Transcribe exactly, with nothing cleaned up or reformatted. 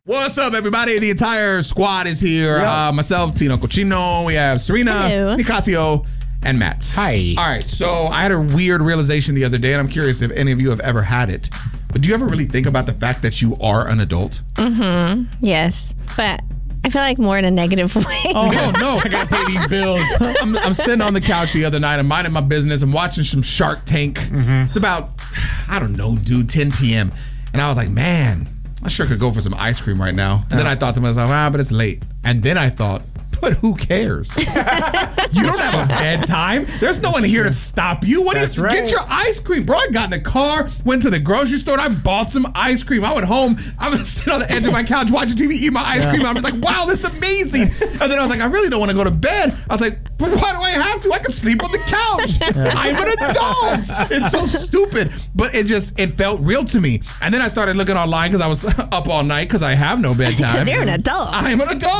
What's up, everybody? The entire squad is here. Yep. Uh, myself, Tino Cochino. We have Serena, Hello. Nicasio, and Matt. Hi. All right, so I had a weird realization the other day, and I'm curious if any of you have ever had it. But do you ever really think about the fact that you are an adult? Mm-hmm. Yes. But I feel like more in a negative way. Oh, no, no. I gotta pay these bills. I'm, I'm sitting on the couch the other night. I'm minding my business. I'm watching some Shark Tank. Mm-hmm. It's about, I don't know, dude, ten p.m. And I was like, man, I sure could go for some ice cream right now. And then I thought to myself, ah, but it's late. And then I thought, but who cares? You don't have a bedtime. There's no one here to stop you. What That's do you right. Get your ice cream, bro. I got in the car, went to the grocery store, and I bought some ice cream. I went home. I was sitting on the edge of my couch watching T V, eating my ice cream. I was like, wow, this is amazing. And then I was like, I really don't want to go to bed. I was like, but why do I have to? I can sleep on the couch. I'm an adult. It's so stupid. But it just, it felt real to me. And then I started looking online because I was up all night because I have no bedtime. Because you're an adult. I'm an adult.